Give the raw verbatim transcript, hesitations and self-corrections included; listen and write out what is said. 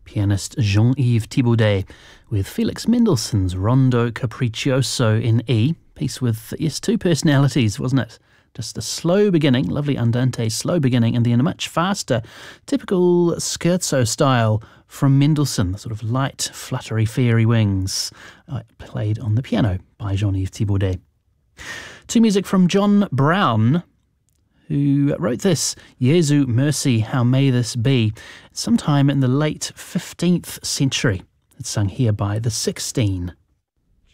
pianist Jean-Yves Thibaudet, with Felix Mendelssohn's Rondo Capriccioso in E, piece with, yes, two personalities, wasn't it? Just a slow beginning, lovely andante slow beginning, and then a much faster, typical scherzo style from Mendelssohn, sort of light, fluttery, fairy wings, uh, played on the piano by Jean-Yves Thibaudet. To music from John Brown, who wrote this, Jesu Mercy, How May This Be, sometime in the late fifteenth century. It's sung here by the Sixteen.